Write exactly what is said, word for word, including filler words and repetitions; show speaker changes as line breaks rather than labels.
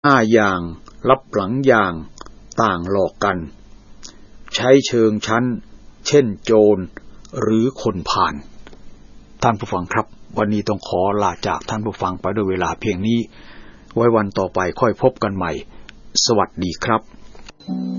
หน้าอย่างรับหลังอย่างต่างหลอกกันใช้เชิงชั้นเช่นโจรหรือคนผ่านท่านผู้ฟังครับวันนี้ต้องขอลาจากท่านผู้ฟังไปด้วยเวลาเพียงนี้ไว้วันต่อไปค่อยพบกันใหม่สวัสดีครับ